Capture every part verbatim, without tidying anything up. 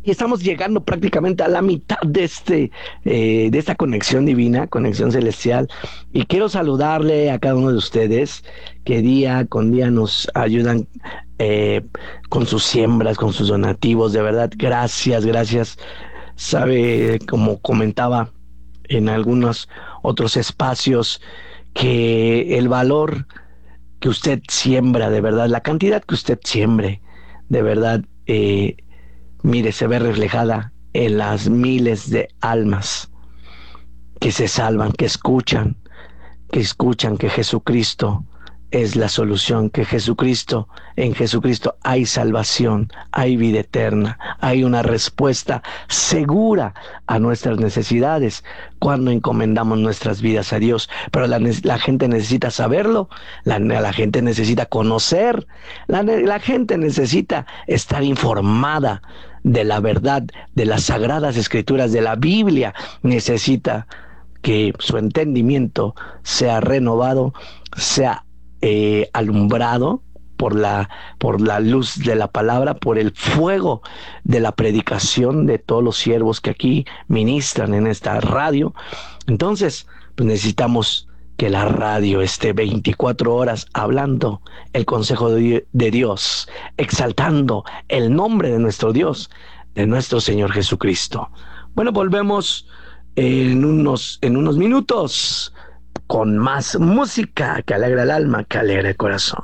Y estamos llegando prácticamente a la mitad de este eh, de esta conexión divina, conexión celestial. Y quiero saludarle a cada uno de ustedes que día con día nos ayudan eh, con sus siembras, con sus donativos. De verdad, gracias, gracias. Sabe, como comentaba en algunos otros espacios, que el valor que usted siembra, de verdad, la cantidad que usted siembre, de verdad, eh, mire, se ve reflejada en las miles de almas que se salvan, que escuchan, que escuchan que Jesucristo es la solución, que Jesucristo, en Jesucristo hay salvación, hay vida eterna, hay una respuesta segura a nuestras necesidades cuando encomendamos nuestras vidas a Dios. Pero la, la gente necesita saberlo, la, la gente necesita conocer, la, la gente necesita estar informada de la verdad, de las sagradas escrituras, de la Biblia. Necesita que su entendimiento sea renovado, sea eh, alumbrado por la, por la luz de la palabra, por el fuego de la predicación de todos los siervos que aquí ministran en esta radio. Entonces, pues necesitamos que la radio esté veinticuatro horas hablando el consejo de Dios, exaltando el nombre de nuestro Dios, de nuestro Señor Jesucristo. Bueno, volvemos en unos, en unos minutos con más música que alegra el alma, que alegra el corazón.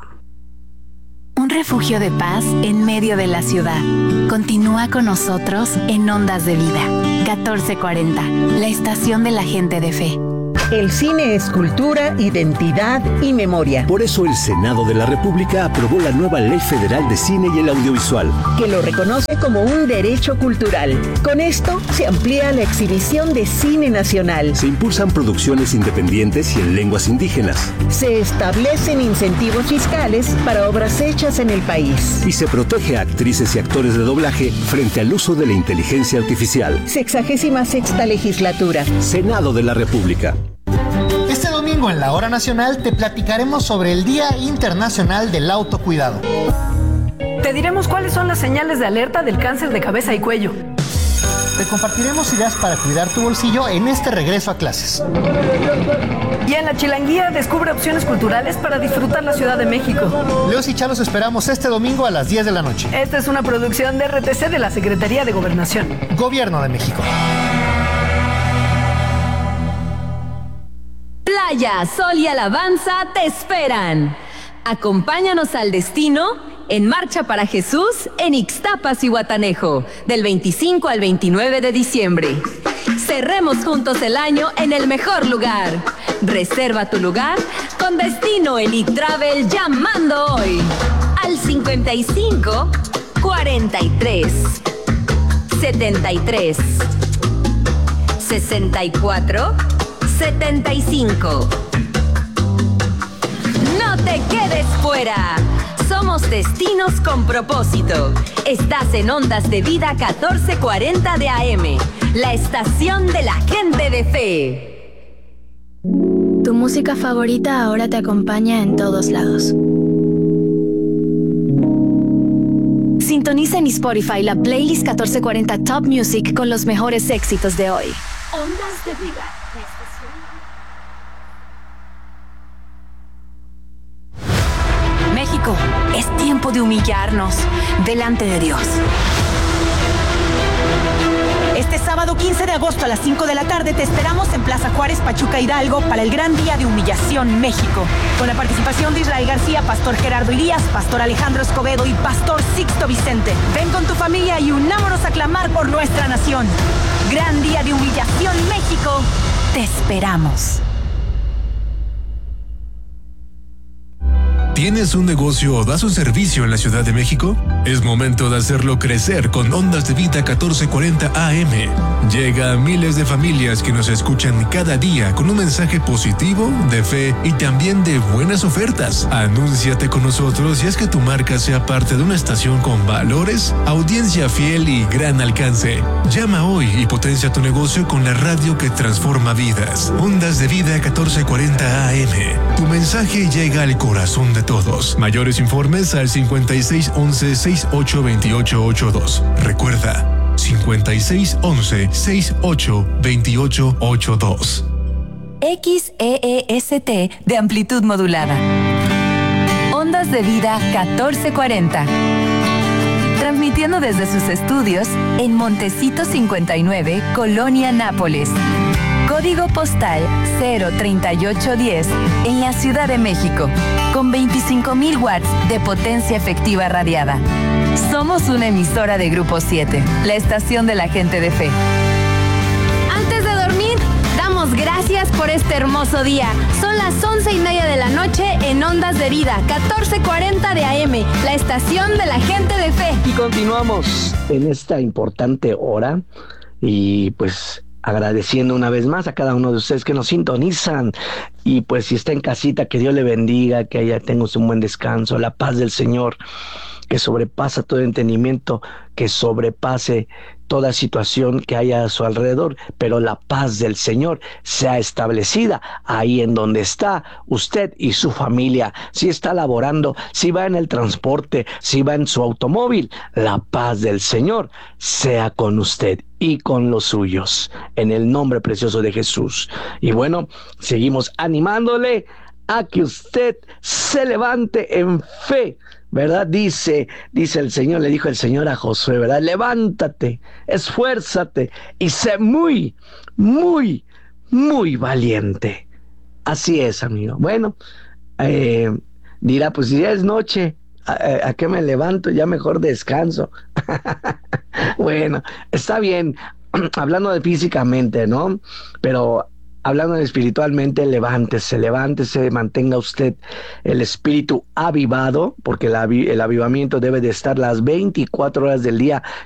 Un refugio de paz en medio de la ciudad. Continúa con nosotros en Ondas de Vida. catorce cuarenta, la estación de la gente de fe. El cine es cultura, identidad y memoria. Por eso el Senado de la República aprobó la nueva Ley Federal de Cine y el Audiovisual, que lo reconoce como un derecho cultural. Con esto se amplía la exhibición de cine nacional. Se impulsan producciones independientes y en lenguas indígenas. Se establecen incentivos fiscales para obras hechas en el país. Y se protege a actrices y actores de doblaje frente al uso de la inteligencia artificial. Sexagésima sexta legislatura. Senado de la República. Este domingo en la Hora Nacional te platicaremos sobre el Día Internacional del Autocuidado. Te diremos cuáles son las señales de alerta del cáncer de cabeza y cuello. Te compartiremos ideas para cuidar tu bolsillo en este regreso a clases. Y en la Chilanguía descubre opciones culturales para disfrutar la Ciudad de México. Leos y Chalos esperamos este domingo a las diez de la noche. Esta es una producción de R T C de la Secretaría de Gobernación. Gobierno de México. Playa, sol y alabanza te esperan. Acompáñanos al destino en Marcha para Jesús en Ixtapas y Guatanejo, del veinticinco al veintinueve de diciembre. Cerremos juntos el año en el mejor lugar. Reserva tu lugar con Destino Elite Travel llamando hoy al cincuenta y cinco, cuarenta y tres, setenta y tres, sesenta y cuatro, setenta y cinco. No te quedes fuera. Somos destinos con propósito. Estás en Ondas de Vida catorce cuarenta de A M, la estación de la gente de fe. Tu música favorita ahora te acompaña en todos lados. Sintoniza en Spotify la playlist catorce cuarenta Top Music con los mejores éxitos de hoy. Ondas de Vida. México, es tiempo de humillarnos delante de Dios. Este sábado quince de agosto a las cinco de la tarde te esperamos en Plaza Juárez, Pachuca, Hidalgo para el Gran Día de Humillación México. Con la participación de Israel García, Pastor Gerardo Irías, Pastor Alejandro Escobedo y Pastor Sixto Vicente. Ven con tu familia y unámonos a clamar por nuestra nación. Gran Día de Humillación México. Te esperamos. ¿Tienes un negocio o das un servicio en la Ciudad de México? Es momento de hacerlo crecer con Ondas de Vida catorce cuarenta A M. Llega a miles de familias que nos escuchan cada día con un mensaje positivo, de fe y también de buenas ofertas. Anúnciate con nosotros y haz que tu marca sea parte de una estación con valores, audiencia fiel y gran alcance. Llama hoy y potencia tu negocio con la radio que transforma vidas. Ondas de Vida catorce cuarenta A M. Tu mensaje llega al corazón de todos. Mayores informes al cincuenta y seis once, sesenta y ocho veintiocho ochenta y dos. Recuerda, cincuenta y seis once sesenta y ocho veintiocho ochenta y dos. X E E S T de amplitud modulada. Ondas de Vida catorce cuarenta. Transmitiendo desde sus estudios en Montecito cincuenta y nueve, Colonia Nápoles. Código postal cero treinta y ocho diez en la Ciudad de México, con veinticinco mil watts de potencia efectiva radiada. Somos una emisora de Grupo siete, la estación de la gente de fe. Antes de dormir, damos gracias por este hermoso día. Son las once y media de la noche en Ondas de Vida, catorce cuarenta de A M, la estación de la gente de fe. Y continuamos en esta importante hora y pues agradeciendo una vez más a cada uno de ustedes que nos sintonizan. Y pues si está en casita, que Dios le bendiga, que haya tenga un buen descanso, la paz del Señor que sobrepasa todo entendimiento, que sobrepase toda situación que haya a su alrededor, pero la paz del Señor sea establecida ahí en donde está usted y su familia. Si está laborando, si va en el transporte, si va en su automóvil, la paz del Señor sea con usted y con los suyos, en el nombre precioso de Jesús. Y bueno, seguimos animándole a que usted se levante en fe, ¿verdad? Dice, dice el Señor, le dijo el Señor a Josué, ¿verdad? Levántate, esfuérzate y sé muy, muy, muy valiente. Así es, amigo. Bueno, eh, dirá, pues si ya es noche, ¿a, a qué me levanto? Ya mejor descanso. Bueno, está bien, hablando de físicamente, ¿no? Pero hablando de espiritualmente, levántese, levántese, mantenga usted el espíritu avivado, porque el, avi- el avivamiento debe de estar las veinticuatro horas del día